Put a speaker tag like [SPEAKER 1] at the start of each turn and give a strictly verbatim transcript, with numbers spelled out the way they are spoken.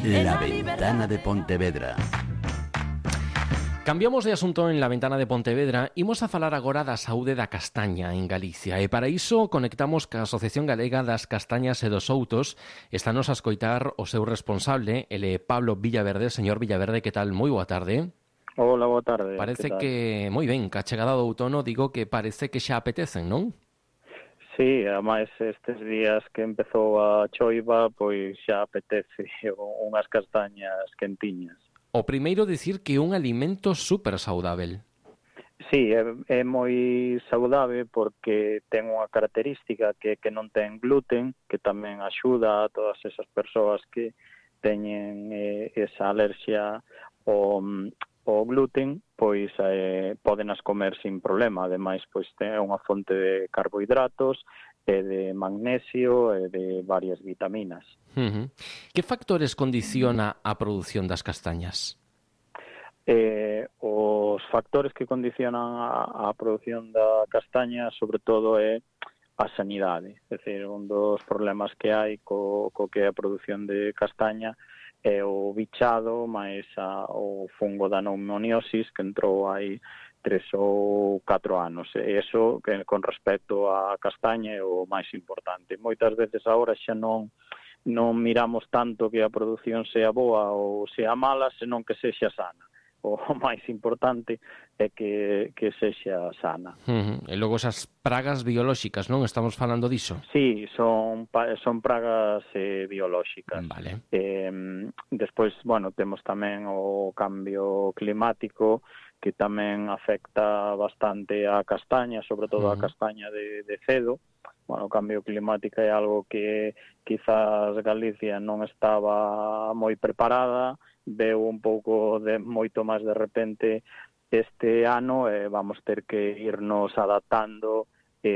[SPEAKER 1] La Ventana de Pontevedra.
[SPEAKER 2] Cambiamos de asunto en La Ventana de Pontevedra. Imos a falar agora da saúde da castaña en Galicia. E para iso conectamos ca Asociación Galega das Castañas e dos Outos. Estános a escoitar o seu responsable, ele Pablo Villaverde. Señor Villaverde, que tal? Moi boa tarde.
[SPEAKER 3] Hola, boa tarde.
[SPEAKER 2] Parece que, moi ben, que a chegada do outono, digo que parece que xa apetecen, non?
[SPEAKER 3] Sí, ademais estes días que empezou a choiva, pois xa apetece unhas castañas quentiñas.
[SPEAKER 2] O primeiro dicir que é un alimento super saudável.
[SPEAKER 3] Sí, é, é moi saudável porque ten unha característica que que non ten gluten, que tamén axuda a todas esas persoas que teñen eh, esa alerxia ao, ao gluten, pois eh, pódenas comer sin problema. Ademais, pois ten unha fonte de carbohidratos, e de magnesio e de varias vitaminas.
[SPEAKER 2] Uh-huh. Que factores condiciona a produción das castañas?
[SPEAKER 3] Eh, os factores que condicionan a, a produción da castaña, sobre todo, é a sanidade. É dicir, un dos problemas que hai co, co que é a produción de castaña é o bichado máis a, o fungo da pneumoniosis que entrou aí tres ou catro anos. E iso, que, con respecto á castaña, é o máis importante. Moitas veces agora xa non non miramos tanto que a produción sea boa ou sea mala, senón que sexa sana. O máis importante é que, que sexa sana.
[SPEAKER 2] Uh-huh. E logo esas pragas biolóxicas, non? Estamos falando diso?
[SPEAKER 3] Sí, son, son pragas eh, biolóxicas.
[SPEAKER 2] Vale.
[SPEAKER 3] Eh, despois, bueno, temos tamén o cambio climático, que tamén afecta bastante a castaña, sobre todo uh-huh. a castaña de, de cedo. Bueno, o cambio climático é algo que quizás Galicia non estaba moi preparada, veu un pouco de moito máis de repente este ano e vamos ter que irnos adaptando